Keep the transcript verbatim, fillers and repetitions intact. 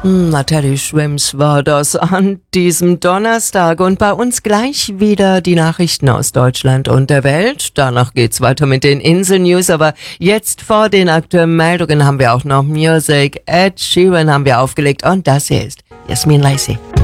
Na, Teddy Swims war das an diesem Donnerstag und bei uns gleich wieder die Nachrichten aus Deutschland und der Welt. Danach geht's weiter mit den Insel-News, aber jetzt vor den aktuellen Meldungen haben wir auch noch Music. Ed Sheeran haben wir aufgelegt und das hier ist Yasmin Lacey.